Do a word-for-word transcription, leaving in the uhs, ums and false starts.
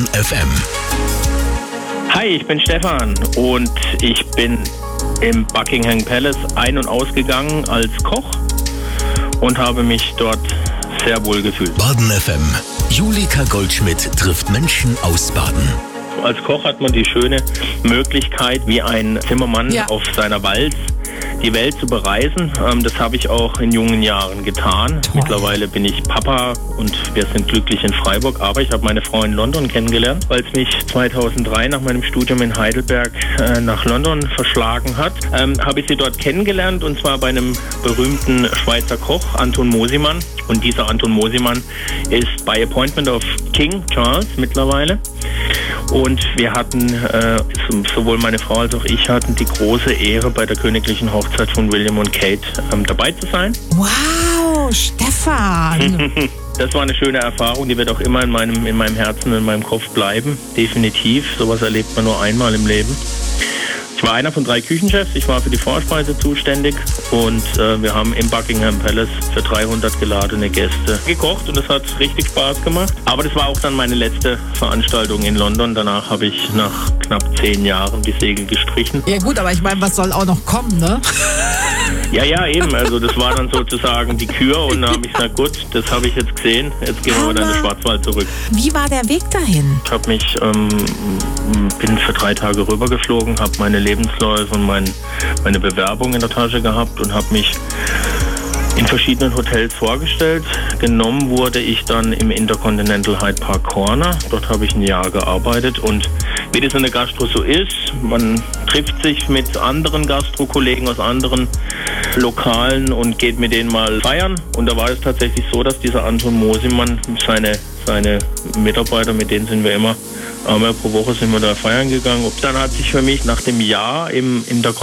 F M. Hi, ich bin Stefan und ich bin im Buckingham Palace ein- und ausgegangen als Koch und habe mich dort sehr wohl gefühlt. Baden F M. Julika Goldschmidt trifft Menschen aus Baden. Als Koch hat man die schöne Möglichkeit, wie ein Zimmermann Ja. auf seiner Walz die Welt zu bereisen. Ähm, das habe ich auch in jungen Jahren getan. Toll. Mittlerweile bin ich Papa und wir sind glücklich in Freiburg. Aber ich habe meine Frau in London kennengelernt, weil es mich zweitausenddrei nach meinem Studium in Heidelberg äh, nach London verschlagen hat. Ähm, habe ich sie dort kennengelernt und zwar bei einem berühmten Schweizer Koch, Anton Mosimann. Und dieser Anton Mosimann ist by appointment of King Charles mittlerweile. Und wir hatten, äh, sowohl meine Frau als auch ich hatten die große Ehre, bei der königlichen Hochzeit von William und Kate ähm, dabei zu sein. Wow, Stefan. Das war eine schöne Erfahrung, die wird auch immer in meinem, in meinem Herzen, in meinem Kopf bleiben. Definitiv. Sowas erlebt man nur einmal im Leben. Ich war einer von drei Küchenchefs. Ich war für die Vorspeise zuständig und äh, wir haben im Buckingham Palace für dreihundert geladene Gäste gekocht und es hat richtig Spaß gemacht. Aber das war auch dann meine letzte Veranstaltung in London. Danach habe ich nach knapp zehn Jahren die Segel gestrichen. Ja gut, aber ich meine, was soll auch noch kommen, ne? Ja, ja, eben. Also das war dann sozusagen die Kür und dann habe ich gesagt, gut, das habe ich jetzt gesehen. Jetzt gehen wir wieder in den Schwarzwald zurück. Wie war der Weg dahin? Ich habe mich, ähm, bin für drei Tage rübergeflogen, habe meine Lebensläufe und mein, meine Bewerbung in der Tasche gehabt und habe mich in verschiedenen Hotels vorgestellt. Genommen wurde ich dann im Intercontinental Hyde Park Corner. Dort habe ich ein Jahr gearbeitet und wie das in der Gastro so ist, man trifft sich mit anderen Gastrokollegen aus anderen Lokalen und geht mit denen mal feiern. Und da war es tatsächlich so, dass dieser Anton Mosimann seine, seine Mitarbeiter, mit denen sind wir immer einmal pro Woche sind wir da feiern gegangen. Und dann hat sich für mich nach dem Jahr im, in der